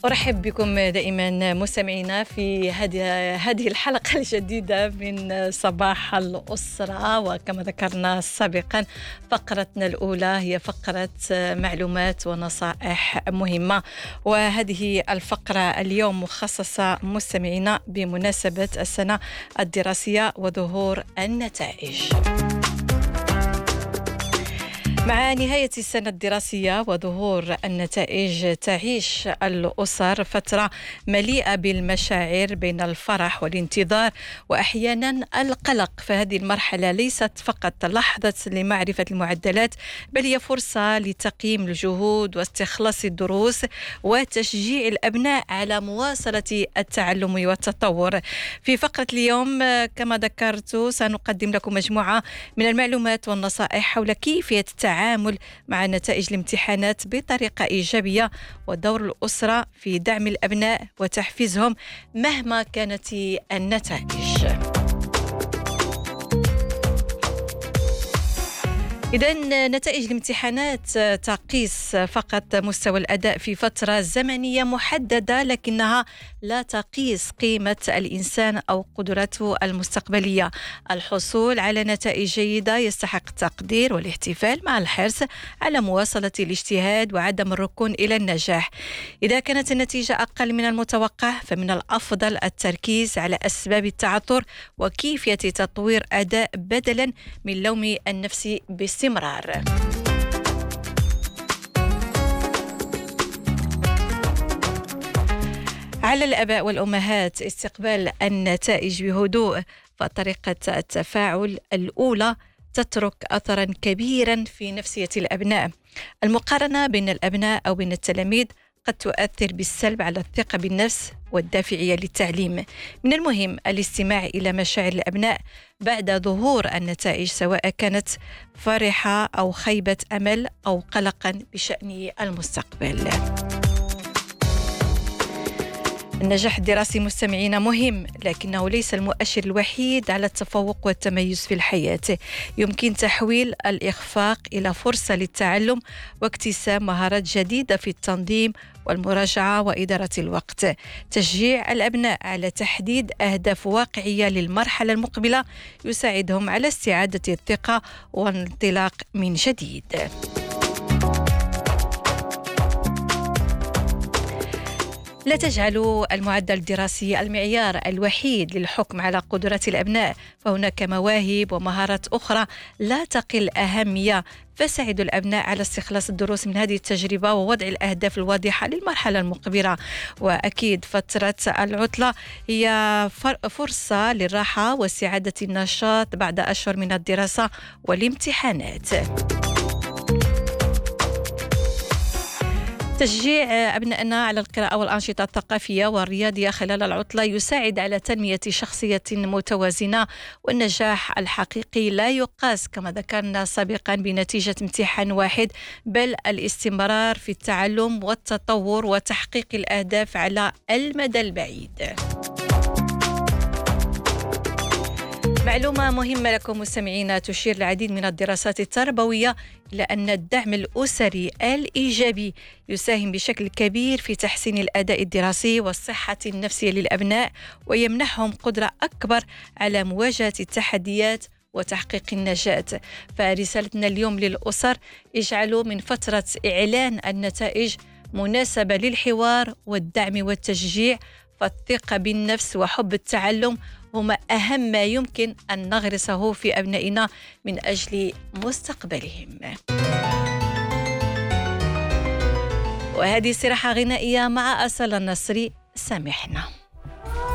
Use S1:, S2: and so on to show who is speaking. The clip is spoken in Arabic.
S1: أرحب بكم دائما مستمعينا في هذه الحلقة الجديدة من صباح الأسرة. وكما ذكرنا سابقا فقرتنا الأولى هي فقرة معلومات ونصائح مهمة، وهذه الفقرة اليوم مخصصة مستمعينا بمناسبة السنة الدراسية وظهور النتائج. مع نهاية السنة الدراسية وظهور النتائج تعيش الأسر فترة مليئة بالمشاعر بين الفرح والانتظار وأحيانا القلق. فهذه المرحلة ليست فقط لحظة لمعرفة المعدلات، بل هي فرصة لتقييم الجهود واستخلاص الدروس وتشجيع الأبناء على مواصلة التعلم والتطور. في فقرة اليوم كما ذكرت سنقدم لكم مجموعة من المعلومات والنصائح حول كيفية التعامل مع نتائج الامتحانات بطريقة إيجابية، ودور الأسرة في دعم الأبناء وتحفيزهم مهما كانت النتائج. إذن نتائج الامتحانات تقيس فقط مستوى الأداء في فترة زمنية محددة، لكنها لا تقيس قيمة الإنسان أو قدرته المستقبلية. الحصول على نتائج جيدة يستحق التقدير والاحتفال مع الحرص على مواصلة الاجتهاد وعدم الركون إلى النجاح. إذا كانت النتيجة أقل من المتوقع فمن الأفضل التركيز على أسباب التعثر وكيفية تطوير أداء بدلا من لوم النفس باستمرار. على الآباء والأمهات استقبال النتائج بهدوء، فطريقة التفاعل الأولى تترك أثرا كبيرا في نفسية الأبناء. المقارنة بين الأبناء أو بين التلاميذ قد تؤثر بالسلب على الثقة بالنفس والدافعية للتعليم. من المهم الاستماع إلى مشاعر الأبناء بعد ظهور النتائج، سواء كانت فرحة أو خيبة أمل أو قلقا بشأن المستقبل. النجاح الدراسي مستمعين مهم، لكنه ليس المؤشر الوحيد على التفوق والتميز في الحياة. يمكن تحويل الإخفاق إلى فرصة للتعلم واكتساب مهارات جديدة في التنظيم والمراجعة وإدارة الوقت. تشجيع الأبناء على تحديد أهداف واقعية للمرحلة المقبلة يساعدهم على استعادة الثقة والانطلاق من جديد. لا تجعلوا المعدل الدراسي المعيار الوحيد للحكم على قدرات الأبناء، فهناك مواهب ومهارات أخرى لا تقل أهمية. فساعدوا الأبناء على استخلاص الدروس من هذه التجربة ووضع الأهداف الواضحة للمرحلة المقبلة. وأكيد فترة العطلة هي فرصة للراحة واستعادة النشاط بعد أشهر من الدراسة والامتحانات. تشجيع أبنائنا على القراءة والأنشطة الثقافية والرياضية خلال العطلة يساعد على تنمية شخصية متوازنة. والنجاح الحقيقي لا يقاس كما ذكرنا سابقا بنتيجة امتحان واحد، بل الاستمرار في التعلم والتطور وتحقيق الأهداف على المدى البعيد. معلومة مهمة لكم مستمعين، تشير العديد من الدراسات التربوية إلى أن الدعم الأسري الإيجابي يساهم بشكل كبير في تحسين الأداء الدراسي والصحة النفسية للأبناء، ويمنحهم قدرة أكبر على مواجهة التحديات وتحقيق النجاة. فرسالتنا اليوم للأسر: اجعلوا من فترة إعلان النتائج مناسبة للحوار والدعم والتشجيع، فالثقة بالنفس وحب التعلم هما أهم ما يمكن أن نغرسه في أبنائنا من أجل مستقبلهم. وهذه استراحة غنائية مع أصالة النصري. سامحنا.